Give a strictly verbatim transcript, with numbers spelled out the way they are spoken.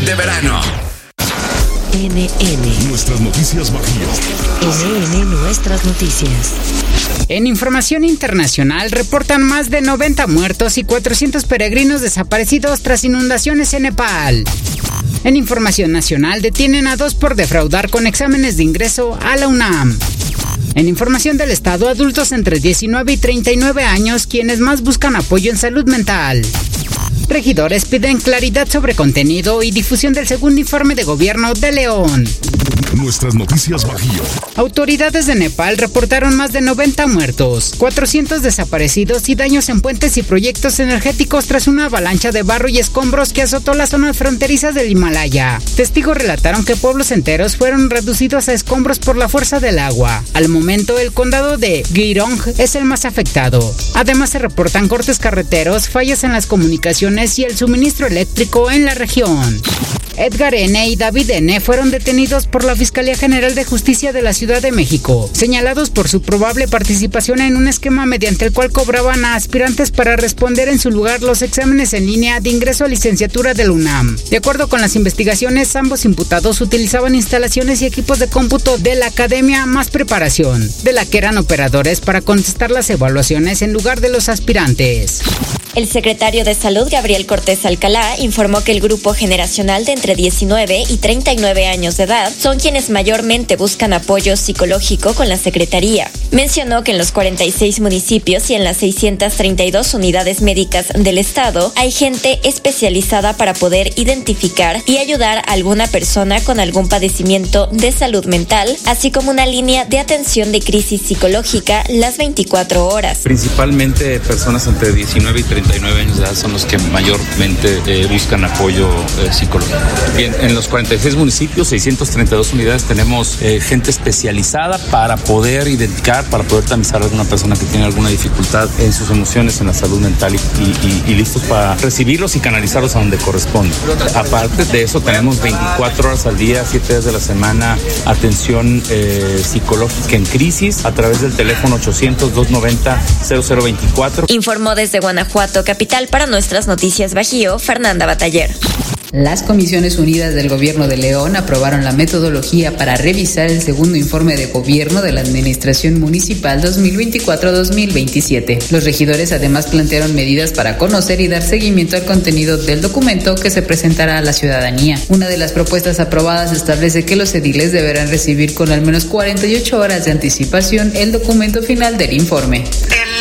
de verano. N N. Nuestras noticias Bajío. N N Nuestras noticias. En información internacional, reportan más de noventa muertos y cuatrocientos peregrinos desaparecidos tras inundaciones en Nepal. En información nacional, detienen a dos por defraudar con exámenes de ingreso a la UNAM. En información del Estado, adultos entre diecinueve y treinta y nueve años, quienes más buscan apoyo en salud mental. Regidores piden claridad sobre contenido y difusión del segundo informe de gobierno de León. Nuestras noticias Bajío. Autoridades de Nepal reportaron más de noventa muertos, cuatrocientos desaparecidos y daños en puentes y proyectos energéticos tras una avalancha de barro y escombros que azotó las zonas fronterizas del Himalaya. Testigos relataron que pueblos enteros fueron reducidos a escombros por la fuerza del agua. Al momento, el condado de Girong es el más afectado. Además, se reportan cortes carreteros, fallas en las comunicaciones y el suministro eléctrico en la región. Edgar N. y David N. fueron detenidos por la Fiscalía General de Justicia de la Ciudad de México, señalados por su probable participación en un esquema mediante el cual cobraban a aspirantes para responder en su lugar los exámenes en línea de ingreso a licenciatura del UNAM. De acuerdo con las investigaciones, ambos imputados utilizaban instalaciones y equipos de cómputo de la Academia Más Preparación, de la que eran operadores para contestar las evaluaciones en lugar de los aspirantes. El secretario de Salud, Gabriel Cortés Alcalá, informó que el grupo generacional de entre diecinueve y treinta y nueve años de edad son quienes mayormente buscan apoyo psicológico con la Secretaría. Mencionó que en los cuarenta y seis municipios y en las seiscientas treinta y dos unidades médicas del estado hay gente especializada para poder identificar y ayudar a alguna persona con algún padecimiento de salud mental, así como una línea de atención de crisis psicológica las veinticuatro horas. Principalmente personas entre diecinueve y treinta y nueve años de edad son los que mayormente eh, buscan apoyo eh, psicológico. Bien, en los cuarenta y seis municipios, seiscientas treinta y dos unidades, tenemos eh, gente especializada para poder identificar, para poder tamizar a alguna persona que tiene alguna dificultad en sus emociones, en la salud mental y, y, y listos para recibirlos y canalizarlos a donde corresponde. Aparte de eso, tenemos veinticuatro horas al día, siete días de la semana, atención eh, psicológica en crisis a través del teléfono ochocientos, doscientos noventa, cero cero veinticuatro. Informó desde Guanajuato, capital, para Nuestras Noticias Bajío, Fernanda Bataller. Las Comisiones Unidas del Gobierno de León aprobaron la metodología para revisar el segundo informe de gobierno de la Administración Municipal dos mil veinticuatro a dos mil veintisiete. Los regidores además plantearon medidas para conocer y dar seguimiento al contenido del documento que se presentará a la ciudadanía. Una de las propuestas aprobadas establece que los ediles deberán recibir con al menos cuarenta y ocho horas de anticipación el documento final del informe.